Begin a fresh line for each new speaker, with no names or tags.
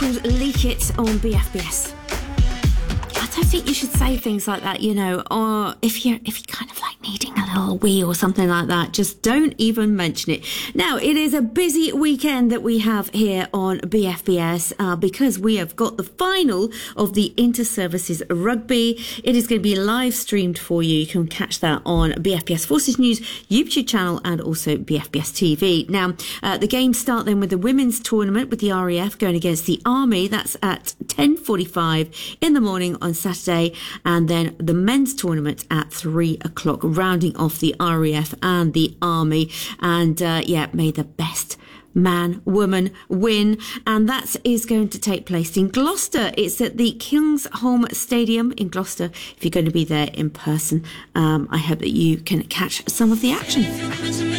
called Leak It on BFBS. I don't think you should say things like that, you know, or if you're kind of like needing a little wee or something like that, just don't even mention it. Now, it is a busy weekend that we have here on BFBS because we have got the final of the Inter-Services Rugby. It is going to be live streamed for you. You can catch that on BFBS Forces News YouTube channel and also BFBS TV. Now, the games start then with the women's tournament with the RAF going against the Army. That's at 10:45 in the morning on Saturday, and then the men's tournament at 3 o'clock, rounding off the RAF and the Army. And may the best man, woman win. And that is going to take place in Gloucester. It's at the Kingsholm Stadium in Gloucester. If you're going to be there in person, I hope that you can catch some of the action.